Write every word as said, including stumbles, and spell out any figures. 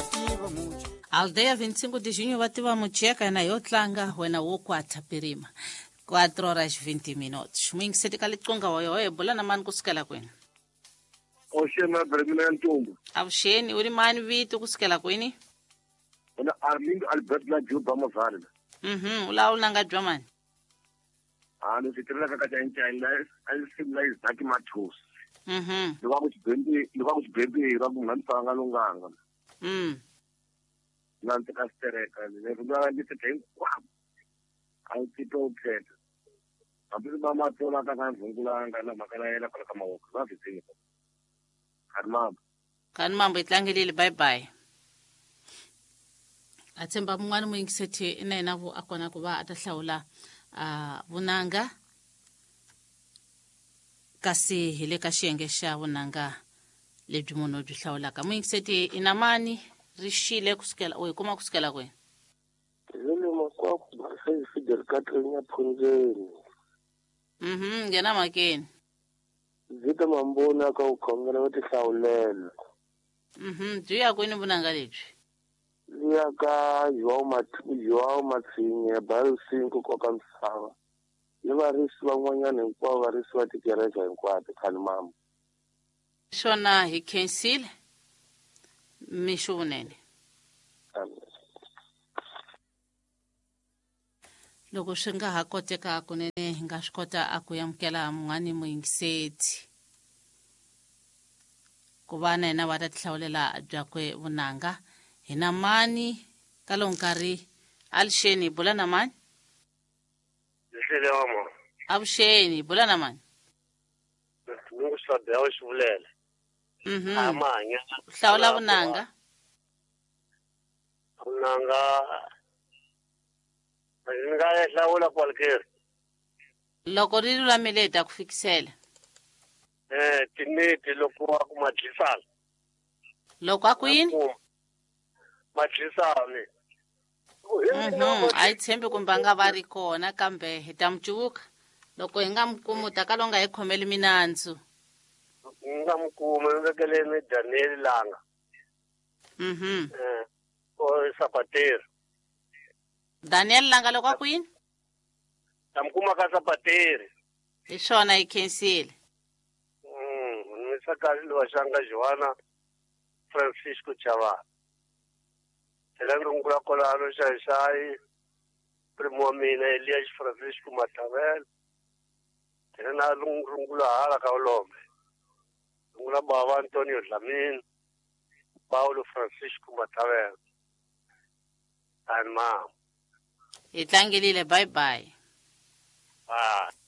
Aldeia vinte e cinco de junho vativa mucheca na yotlanga wena wo kwatha pirima quatro horas vinte minutos mwingi setikali conga wayo wayo bula na mani kusikela kwini Oshema Bremina Ntumbu. avuxeni uri mani vito kusikela kwini Ona Arlindo Albert na Juba Mavana. mhm ula ulanga jwa mani Ano sitirela kaka cha nchaila al civilized daki mathus. mhm Lo ku xibembe lo ku xibembe ra ku ngantanga longanga. mm Nanti ka stereka le ruba ndi teng kwa. Al tipo khetha. Abisi mama tola ka ka ngulanga na makala yela pala kama woko. Va vitini. Karma. kani mambo itlangilile bye bye atsemba mungwana mwingi sethi ina ina vo akona kuva atahlawula a vunanga kasi hile ka xiyenge xa vunanga lebyi munhu byi hlawulaka mwingi sethi ina mani rixile kusukela u hi kuma kusukela kwini Zile makwakho basai Fidel Katlenya Phunzeni. mhm ngena makeni Zita mambona ka ukhongela va tihlawulela. mhm byi ya kwini vunanga lebyi Liya ka Joao Mathieu Joao Matsinye Bayo cinco kwa ka misava. Ni varisi van'wanyana hinkwavo varisi va tikereke hinkwato khani mama. xona hi khensile mixo vunene Amen. loko swi nga ha koteka kunene hi nga swi kota a ku yamukela mun'wani muyingiseti ku va na yena va ta tihlawulela byakwe vunanga hi na mani ka loko nkarhi alixeni hi bula na mani Lesele wamo. avuxeni hi bula na mani Nungu sabe awu xivulele. mhm Amanya. u hlawula vunanga Unanga nga hlawula kwalker. loko ri lulamile hi ta ku fikisela Eh tineti loko wa ku madlisana. loko a ku yini Madlisana. mhm a yi tshembi kumbe a nga va ri kona kambe hi ta mucuvuka loko hi nga mukumuta ka lo nga hi khomeli minandzu Nga mkume ngekeleni Daniel Langa. mhm Eh o Sapatero. Daniel Langa loko a ku yini Tamkuma ka Sapatero. hi swona hi khensile Mm, nisakali lo shanga Joana Francisco Chava. Telanga ngula kola lo shai primo mina Elias Francisco Matavel. Telanga ngula hala ka ulombe. Ngula baba Antonio Lamin. Paulo Francisco Matavel. And mom. hi tlangilile bye bye Ah.